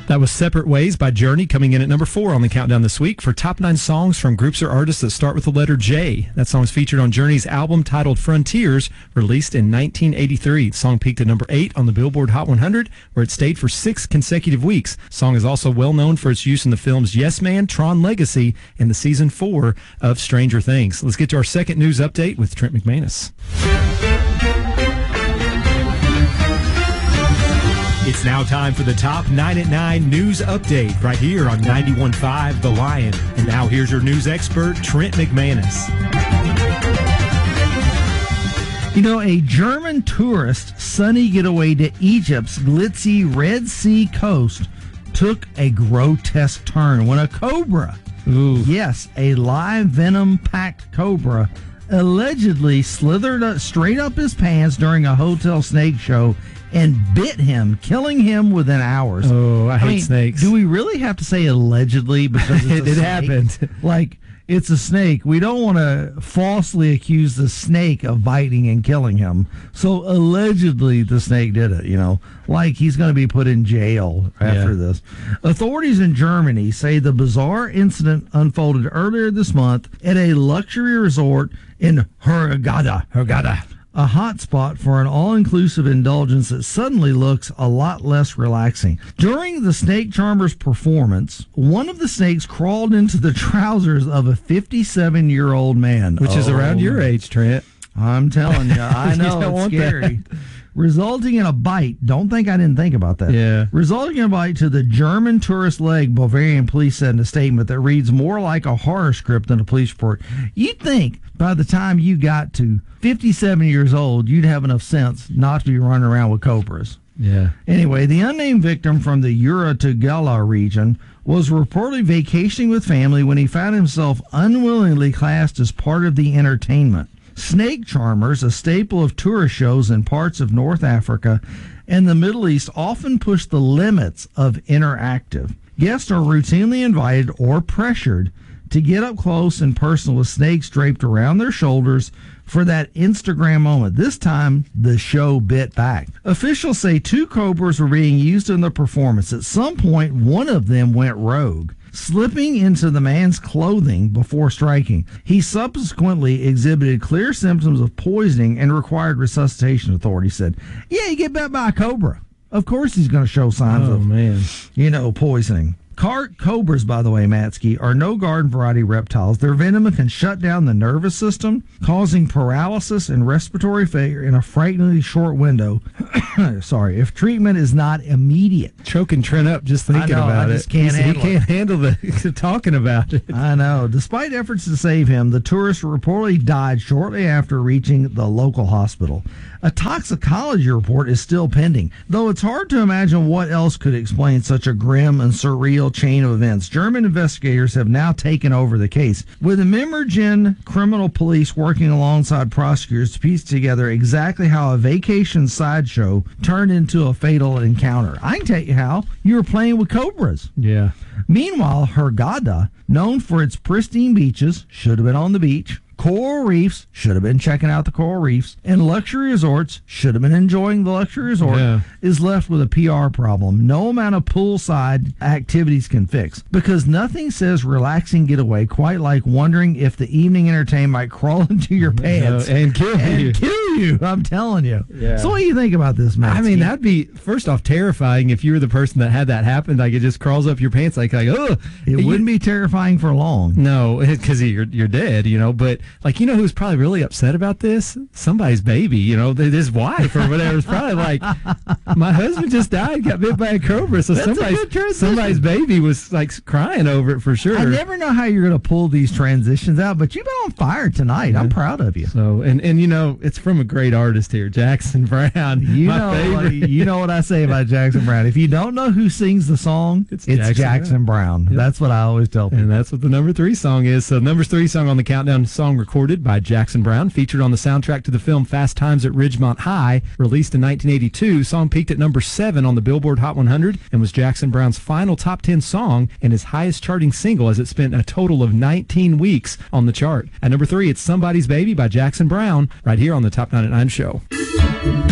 That was Separate Ways by Journey, coming in at number 4 on the countdown this week for top 9 songs from groups or artists that start with the letter J. That song is featured on Journey's album titled Frontiers, released in 1983. The song peaked at number 8 on the Billboard Hot 100, where it stayed for 6 consecutive weeks. The song is also well known for its use in the films Yes Man, Tron Legacy, and the season 4 of Stranger Things. Let's get to our second news update with Trent McManus. It's now time for the Top 9 at 9 News Update right here on 91.5 The Lion. And now here's your news expert, Trent McManus. You know, a German tourist's sunny getaway to Egypt's glitzy Red Sea coast took a grotesque turn when a cobra, yes, a live venom-packed cobra, allegedly slithered straight up his pants during a hotel snake show and bit him, killing him within hours. Oh, I hate snakes. Do we really have to say allegedly because it's it happened? Like, it's a snake. We don't want to falsely accuse the snake of biting and killing him. So allegedly the snake did it, like he's going to be put in jail after this. Authorities in Germany say the bizarre incident unfolded earlier this month at a luxury resort in Hurghada, a hot spot for an all-inclusive indulgence that suddenly looks a lot less relaxing. During the snake charmer's performance, one of the snakes crawled into the trousers of a 57-year-old man. Which is around your age, Trent. I'm telling you, I know, it's scary. Resulting in a bite. Don't think I didn't think about that. Yeah. Resulting in a bite to the German tourist leg, Bavarian police said in a statement that reads more like a horror script than a police report. You'd think by the time you got to 57 years old, you'd have enough sense not to be running around with cobras. Yeah. Anyway, the unnamed victim from the Ura-Tugela region was reportedly vacationing with family when he found himself unwillingly classed as part of the entertainment. Snake charmers, a staple of tourist shows in parts of North Africa and the Middle East, often push the limits of interactive. Guests are routinely invited or pressured to get up close and personal with snakes draped around their shoulders for that Instagram moment. This time, the show bit back. Officials say 2 cobras were being used in the performance. At some point, one of them went rogue, slipping into the man's clothing before striking. He subsequently exhibited clear symptoms of poisoning and required resuscitation, authorities said. Yeah, you get bit by a cobra. Of course he's going to show signs of poisoning. Cobras, by the way, Matsky, are no garden variety reptiles. Their venom can shut down the nervous system, causing paralysis and respiratory failure in a frighteningly short window. Sorry, if treatment is not immediate. Choking Trent up just thinking about it. I just can't handle He can't handle the talking about it. I know. Despite efforts to save him, the tourist reportedly died shortly after reaching the local hospital. A toxicology report is still pending, though it's hard to imagine what else could explain such a grim and surreal chain of events. German investigators have now taken over the case, with the Memmingen criminal police working alongside prosecutors to piece together exactly how a vacation sideshow turned into a fatal encounter. I can tell you how. You were playing with cobras. Yeah. Meanwhile, Hurghada, known for its pristine beaches, should have been on the beach, coral reefs, should have been checking out the coral reefs, and luxury resorts, should have been enjoying the luxury resort, is left with a PR problem no amount of poolside activities can fix. Because nothing says relaxing getaway quite like wondering if the evening entertainment might crawl into your pants and kill you. I'm telling you. Yeah. So what do you think about this, Matt? I mean, that'd be, first off, terrifying if you were the person that had that happen. Like, it just crawls up your pants like ugh. It wouldn't be terrifying for long. No, because you're dead, but like, who's probably really upset about this? Somebody's baby, his wife or whatever. It's probably like, my husband just died, got bit by a cobra. So somebody's baby was like crying over it for sure. I never know how you're going to pull these transitions out, but you've been on fire tonight. I'm proud of you. So, and it's from a great artist here, Jackson Brown. You know what I say about Jackson Brown. If you don't know who sings the song, it's Jackson Brown. Yep. That's what I always tell people. And that's what the number 3 song is. So number 3 song on the countdown, song recorded by Jackson Brown, featured on the soundtrack to the film Fast Times at Ridgemont High, released in 1982. Song peaked at number 7 on the Billboard Hot 100 and was Jackson Brown's final top 10 song and his highest charting single, as it spent a total of 19 weeks on the chart. At number 3, it's Somebody's Baby by Jackson Brown, right here on the Top 9 at 9 show.